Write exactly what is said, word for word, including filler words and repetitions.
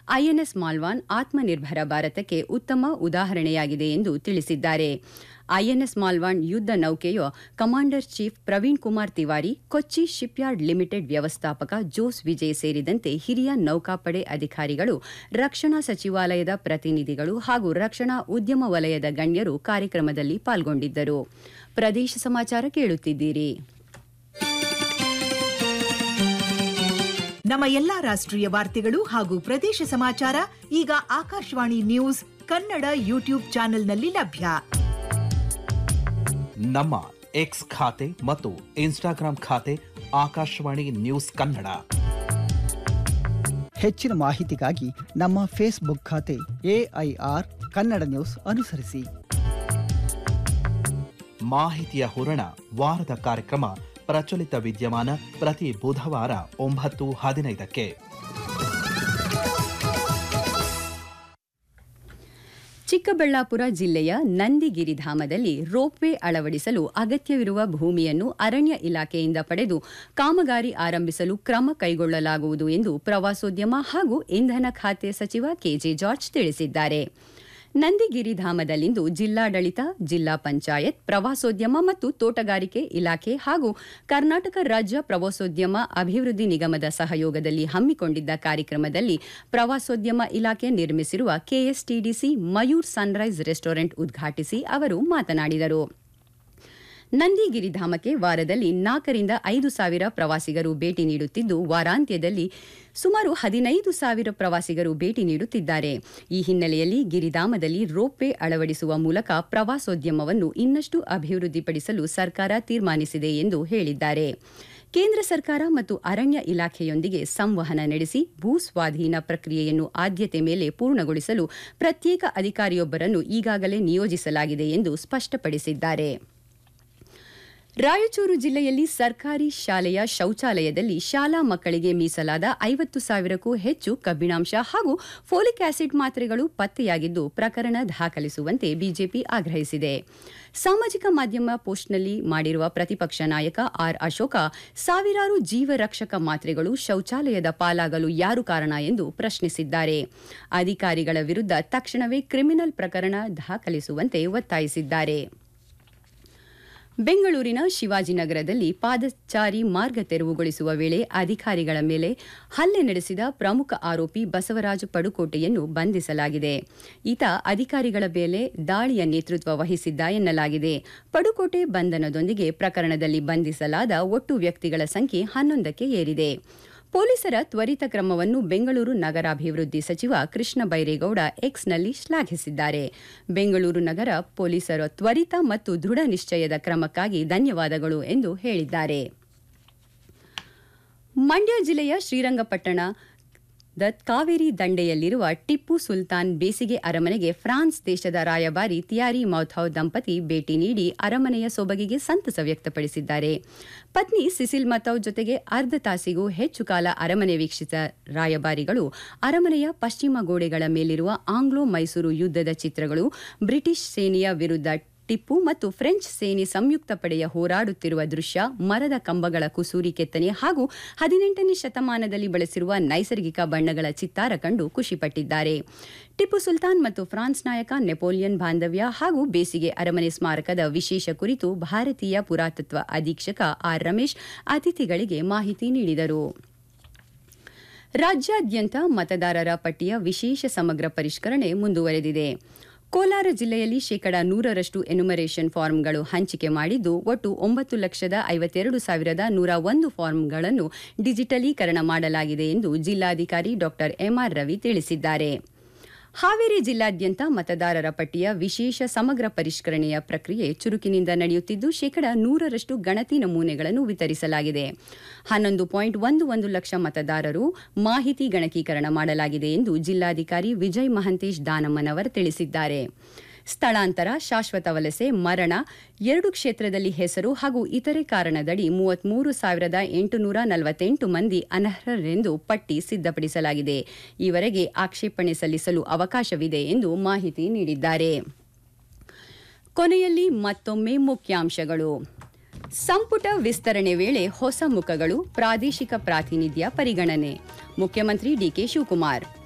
INS Malvan Atmanirbhar ಭಾರತಕ್ಕೆ ಉತ್ತಮ ಉದಾಹರಣೆಯಾಗಿದೆ ಎಂದು ತಿಳಿಸಿದ್ದಾರೆ. ಐಎನ್ಎಸ್ ಮಾಲ್ವಾನ್ ಯುದ್ಧ ನೌಕೆಯ ಕಮಾಂಡರ್ ಚೀಫ್ ಪ್ರವೀಣ್ ಕುಮಾರ್ ತಿವಾರಿ, ಕೊಚ್ಚಿ ಶಿಪ್ಯಾರ್ಡ್ ಲಿಮಿಟೆಡ್ ವ್ಯವಸ್ಥಾಪಕ ಜೋಸ್ ವಿಜಯ್ ಸೇರಿದಂತೆ ಹಿರಿಯ ನೌಕಾಪಡೆ ಅಧಿಕಾರಿಗಳು, ರಕ್ಷಣಾ ಸಚಿವಾಲಯದ ಪ್ರತಿನಿಧಿಗಳು ಹಾಗೂ ರಕ್ಷಣಾ ಉದ್ಯಮ ವಲಯದ ಗಣ್ಯರು ಕಾರ್ಯಕ್ರಮದಲ್ಲಿ ಪಾಲ್ಗೊಂಡಿದ್ದರು. ಪ್ರದೇಶ ಸಮಾಚಾರ ಕೇಳುತ್ತಿದ್ದೀರಿ. ನಮ್ಮ ಎಲ್ಲಾ ರಾಷ್ಟ್ರೀಯ ವಾರ್ತೆಗಳು ಹಾಗೂ ಪ್ರದೇಶ ಸಮಾಚಾರ ಈಗ ಆಕಾಶವಾಣಿ ನ್ಯೂಸ್ ಕನ್ನಡ ಯೂಟ್ಯೂಬ್ ಚಾನೆಲ್ನಲ್ಲಿ ಲಭ್ಯ. ನಮ್ಮ ಎಕ್ಸ್ ಖಾತೆ ಮತ್ತು ಇನ್ಸ್ಟಾಗ್ರಾಂ ಖಾತೆ ಆಕಾಶವಾಣಿ ನ್ಯೂಸ್ ಕನ್ನಡ. ಹೆಚ್ಚಿನ ಮಾಹಿತಿಗಾಗಿ ನಮ್ಮ ಫೇಸ್ಬುಕ್ ಖಾತೆ ಎಐಆರ್ ಕನ್ನಡ ನ್ಯೂಸ್ ಅನುಸರಿಸಿ. ಮಾಹಿತಿಯ ಹೂರಣ ವಾರದ ಕಾರ್ಯಕ್ರಮ ಪ್ರಚಲಿತ ವಿದ್ಯಮಾನ ಪ್ರತಿ ಬುಧವಾರ ಒಂಬತ್ತು ಹದಿನೈದಕ್ಕೆ. ಚಿಕ್ಕಬಳ್ಳಾಪುರ ಜಿಲ್ಲೆಯ ನಂದಿಗಿರಿಧಾಮದಲ್ಲಿ ರೋಪ್ವೇ ಅಳವಡಿಸಲು ಅಗತ್ಯವಿರುವ ಭೂಮಿಯನ್ನು ಅರಣ್ಯ ಇಲಾಖೆಯಿಂದ ಪಡೆದು ಕಾಮಗಾರಿ ಆರಂಭಿಸಲು ಕ್ರಮ ಕೈಗೊಳ್ಳಲಾಗುವುದು ಎಂದು ಪ್ರವಾಸೋದ್ಯಮ ಹಾಗೂ ಇಂಧನ ಖಾತೆ ಸಚಿವ ಕೆಜೆ ಜಾರ್ಜ್ ತಿಳಿಸಿದ್ದಾರೆ. ನಂದಿಗಿರಿಧಾಮದಲ್ಲಿಂದು ಜಿಲ್ಲಾಡಳಿತ, ಜಿಲ್ಲಾ ಪಂಚಾಯತ್, ಪ್ರವಾಸೋದ್ಯಮ ಮತ್ತು ತೋಟಗಾರಿಕೆ ಇಲಾಖೆ ಹಾಗೂ ಕರ್ನಾಟಕ ರಾಜ್ಯ ಪ್ರವಾಸೋದ್ಯಮ ಅಭಿವೃದ್ಧಿ ನಿಗಮದ ಸಹಯೋಗದಲ್ಲಿ ಹಮ್ಮಿಕೊಂಡಿದ್ದ ಕಾರ್ಯಕ್ರಮದಲ್ಲಿ ಪ್ರವಾಸೋದ್ಯಮ ಇಲಾಖೆ ನಿರ್ಮಿಸಿರುವ ಕೆಎಸ್ಟಿಡಿಸಿ ಮಯೂರ್ ಸನ್ರೈಸ್ ರೆಸ್ಟೋರೆಂಟ್ ಉದ್ಘಾಟಿಸಿ ಅವರು ಮಾತನಾಡಿದರು. ನಂದಿಗಿರಿಧಾಮಕ್ಕೆ ವಾರದಲ್ಲಿ ನಾಲ್ಕರಿಂದ ಐದು ಸಾವಿರ ಪ್ರವಾಸಿಗರು ಭೇಟಿ ನೀಡುತ್ತಿದ್ದು, ವಾರಾಂತ್ಯದಲ್ಲಿ ಸುಮಾರು ಹದಿನೈದು ಸಾವಿರ ಪ್ರವಾಸಿಗರು ಭೇಟಿ ನೀಡುತ್ತಿದ್ದಾರೆ. ಈ ಹಿನ್ನೆಲೆಯಲ್ಲಿ ಗಿರಿಧಾಮದಲ್ಲಿ ರೋಪ್ವೇ ಅಳವಡಿಸುವ ಮೂಲಕ ಪ್ರವಾಸೋದ್ಯಮವನ್ನು ಇನ್ನಷ್ಟು ಅಭಿವೃದ್ಧಿಪಡಿಸಲು ಸರ್ಕಾರ ತೀರ್ಮಾನಿಸಿದೆ ಎಂದು ಹೇಳಿದ್ದಾರೆ. ಕೇಂದ್ರ ಸರ್ಕಾರ ಮತ್ತು ಅರಣ್ಯ ಇಲಾಖೆಯೊಂದಿಗೆ ಸಂವಹನ ನಡೆಸಿ ಭೂ ಸ್ವಾಧೀನ ಪ್ರಕ್ರಿಯೆಯನ್ನು ಆದ್ಯತೆ ಮೇಲೆ ಪೂರ್ಣಗೊಳಿಸಲು ಪ್ರತ್ಯೇಕ ಅಧಿಕಾರಿಯೊಬ್ಬರನ್ನು ಈಗಾಗಲೇ ನಿಯೋಜಿಸಲಾಗಿದೆ ಎಂದು ಸ್ಪಷ್ಟಪಡಿಸಿದ್ದಾರೆ. ರಾಯಚೂರು ಜಿಲ್ಲೆಯಲ್ಲಿ ಸರ್ಕಾರಿ ಶಾಲೆಯ ಶೌಚಾಲಯದಲ್ಲಿ ಶಾಲಾ ಮಕ್ಕಳಿಗೆ ಮೀಸಲಾದ ಐವತ್ತು ಸಾವಿರಕ್ಕೂ ಹೆಚ್ಚು ಕಬ್ಬಿಣಾಂಶ ಹಾಗೂ ಫೋಲಿಕ್ ಆಸಿಡ್ ಮಾತ್ರೆಗಳು ಪತ್ತೆಯಾಗಿದ್ದು, ಪ್ರಕರಣ ದಾಖಲಿಸುವಂತೆ ಬಿಜೆಪಿ ಆಗ್ರಹಿಸಿದೆ. ಸಾಮಾಜಿಕ ಮಾಧ್ಯಮ ಪೋಸ್ಟ್ನಲ್ಲಿ ಮಾಡಿರುವ ಪ್ರತಿಪಕ್ಷ ನಾಯಕ ಆರ್ ಅಶೋಕ, ಸಾವಿರಾರು ಜೀವರಕ್ಷಕ ಮಾತ್ರೆಗಳು ಶೌಚಾಲಯದ ಪಾಲಾಗಲು ಯಾರು ಕಾರಣ ಎಂದು ಪ್ರಶ್ನಿಸಿದ್ದಾರೆ. ಅಧಿಕಾರಿಗಳ ವಿರುದ್ಧ ತಕ್ಷಣವೇ ಕ್ರಿಮಿನಲ್ ಪ್ರಕರಣ ದಾಖಲಿಸುವಂತೆ ಒತ್ತಾಯಿಸಿದ್ದಾರೆ. ಬೆಂಗಳೂರಿನ ಶಿವಾಜಿನಗರದಲ್ಲಿ ಪಾದಚಾರಿ ಮಾರ್ಗ ತೆರವುಗೊಳಿಸುವ ವೇಳೆ ಅಧಿಕಾರಿಗಳ ಮೇಲೆ ಹಲ್ಲೆ ನಡೆಸಿದ ಪ್ರಮುಖ ಆರೋಪಿ ಬಸವರಾಜ ಪಡುಕೋಟೆಯನ್ನು ಬಂಧಿಸಲಾಗಿದೆ. ಈತ ಅಧಿಕಾರಿಗಳ ಮೇಲೆ ದಾಳಿಯ ನೇತೃತ್ವ ವಹಿಸಿದ್ದ ಎನ್ನಲಾಗಿದೆ. ಪಡುಕೋಟೆ ಬಂಧನದೊಂದಿಗೆ ಪ್ರಕರಣದಲ್ಲಿ ಬಂಧಿಸಲಾದ ಒಟ್ಟು ವ್ಯಕ್ತಿಗಳ ಸಂಖ್ಯೆ ಹನ್ನೊಂದಕ್ಕೆ ಏರಿದೆ. ಪೊಲೀಸರ ತ್ವರಿತ ಕ್ರಮವನ್ನು ಬೆಂಗಳೂರು ನಗರಾಭಿವೃದ್ಧಿ ಸಚಿವ ಕೃಷ್ಣ ಬೈರೇಗೌಡ ಎಕ್ಸ್ನಲ್ಲಿ ಶ್ಲಾಘಿಸಿದ್ದಾರೆ. ಬೆಂಗಳೂರು ನಗರ ಪೊಲೀಸರ ತ್ವರಿತ ಮತ್ತು ದೃಢ ನಿಶ್ಚಯದ ಕ್ರಮಕ್ಕಾಗಿ ಧನ್ಯವಾದಗಳು ಎಂದು ಹೇಳಿದ್ದಾರೆ. ಮಂಡ್ಯ ಜಿಲ್ಲೆಯ ಶ್ರೀರಂಗಪಟ್ಟಣ ಕಾವೇರಿ ದಂಡೆಯಲ್ಲಿರುವ ಟಿಪ್ಪು ಸುಲ್ತಾನ್ ಬೇಸಿಗೆ ಅರಮನೆಗೆ ಫ್ರಾನ್ಸ್ ದೇಶದ ರಾಯಭಾರಿ ಥಿಯಾರಿ ಮೌಥೌ ದಂಪತಿ ಭೇಟಿ ನೀಡಿ ಅರಮನೆಯ ಸೊಬಗಿಗೆ ಸಂತಸ ವ್ಯಕ್ತಪಡಿಸಿದ್ದಾರೆ. ಪತ್ನಿ ಸಿಸಿಲ್ ಮಥೌ ಜೊತೆಗೆ ಅರ್ಧ ತಾಸಿಗೂ ಹೆಚ್ಚು ಕಾಲ ಅರಮನೆ ವೀಕ್ಷಿಸಿದ ರಾಯಭಾರಿಗಳು ಅರಮನೆಯ ಪಶ್ಚಿಮ ಗೋಡೆಗಳ ಮೇಲಿರುವ ಆಂಗ್ಲೋ ಮೈಸೂರು ಯುದ್ಧದ ಚಿತ್ರಗಳು, ಬ್ರಿಟಿಷ್ ಸೇನೆಯ ವಿರುದ್ಧ ಟಿಪ್ಪು ಮತ್ತು ಫ್ರೆಂಚ್ ಸೇನೆ ಸಂಯುಕ್ತ ಪಡೆಯ ಹೋರಾಡುತ್ತಿರುವ ದೃಶ್ಯ, ಮರದ ಕಂಬಗಳ ಕುಸೂರಿ ಕೆತ್ತನೆ ಹಾಗೂ ಹದಿನೆಂಟನೇ ಶತಮಾನದಲ್ಲಿ ಬಳಸಿರುವ ನೈಸರ್ಗಿಕ ಬಣ್ಣಗಳ ಚಿತ್ತಾರ ಕಂಡು ಖುಷಿಪಟ್ಟಿದ್ದಾರೆ. ಟಿಪ್ಪು ಸುಲ್ತಾನ್ ಮತ್ತು ಫ್ರಾನ್ಸ್ ನಾಯಕ ನೆಪೋಲಿಯನ್ ಬಾಂಧವ್ಯ ಹಾಗೂ ಬೇಸಿಗೆ ಅರಮನೆ ಸ್ಮಾರಕದ ವಿಶೇಷ ಕುರಿತು ಭಾರತೀಯ ಪುರಾತತ್ವ ಅಧೀಕ್ಷಕ ಆರ್ ರಮೇಶ್ ಅತಿಥಿಗಳಿಗೆ ಮಾಹಿತಿ ನೀಡಿದರು. ರಾಜ್ಯಾದ್ಯಂತ ಮತದಾರರ ಪಟ್ಟಿಯ ವಿಶೇಷ ಸಮಗ್ರ ಪರಿಷ್ಕರಣೆ ಮುಂದುವರೆದಿದೆ. ಕೋಲಾರ ಜಿಲ್ಲೆಯಲ್ಲಿ ಶೇಕಡಾ ನೂರರಷ್ಟು ಎನ್ಯುಮರೇಷನ್ ಫಾರ್ಮ್ಗಳು ಹಂಚಿಕೆ ಮಾಡಿದ್ದು, ಒಟ್ಟು ಒಂಬತ್ತು ಲಕ್ಷದ ಐವತ್ತೆರಡು ಸಾವಿರದ ನೂರ ಒಂದು ಫಾರ್ಮ್ಗಳನ್ನು ಡಿಜಿಟಲೀಕರಣ ಮಾಡಲಾಗಿದೆ ಎಂದು ಜಿಲ್ಲಾಧಿಕಾರಿ ಡಾ ಎಂಆರ್ ರವಿ ತಿಳಿಸಿದ್ದಾರೆ. ಹಾವೇರಿ ಜಿಲ್ಲಾದ್ಯಂತ ಮತದಾರರ ಪಟ್ಟಿಯ ವಿಶೇಷ ಸಮಗ್ರ ಪರಿಷ್ಕರಣೆಯ ಪ್ರಕ್ರಿಯೆ ಚುರುಕಿನಿಂದ ನಡೆಯುತ್ತಿದ್ದು, ಶೇಕಡಾ ನೂರರಷ್ಟು ಗಣತಿ ನಮೂನೆಗಳನ್ನು ವಿತರಿಸಲಾಗಿದೆ. ಹನ್ನೊಂದು ಪಾಯಿಂಟ್ ಒಂದು ಒಂದು ಲಕ್ಷ ಮತದಾರರು ಮಾಹಿತಿ ಗಣಕೀಕರಣ ಮಾಡಲಾಗಿದೆ ಎಂದು ಜಿಲ್ಲಾಧಿಕಾರಿ ವಿಜಯ್ ಮಹಂತೇಶ್ ದಾನಮ್ಮನವರ್ ತಿಳಿಸಿದ್ದಾರೆ. ಸ್ಥಳಾಂತರ, ಶಾಶ್ವತ ವಲಸೆ, ಮರಣ, ಎರಡು ಕ್ಷೇತ್ರದಲ್ಲಿ ಹೆಸರು ಹಾಗೂ ಇತರೆ ಕಾರಣದಡಿ ಮೂವತ್ಮೂರು ಸಾವಿರದ ಎಂಟುನೂರ ನಲವತ್ತೆಂಟು ಮಂದಿ ಅನರ್ಹರೆಂದು ಪಟ್ಟಿ ಸಿದ್ಧಪಡಿಸಲಾಗಿದೆ. ಈವರೆಗೆ ಆಕ್ಷೇಪಣೆ ಸಲ್ಲಿಸಲು ಅವಕಾಶವಿದೆ ಎಂದು ಮಾಹಿತಿ ನೀಡಿದ್ದಾರೆ. ಕೊನೆಯಲ್ಲಿ ಮತ್ತೊಮ್ಮೆ ಮುಖ್ಯಾಂಶಗಳು. ಸಂಪುಟ ವಿಸ್ತರಣೆ ವೇಳೆ ಹೊಸ ಮುಖಗಳು, ಪ್ರಾದೇಶಿಕ ಪ್ರಾತಿನಿಧ್ಯ ಪರಿಗಣನೆ. ಮುಖ್ಯಮಂತ್ರಿ ಡಿಕೆ ಶಿವಕುಮಾರ್.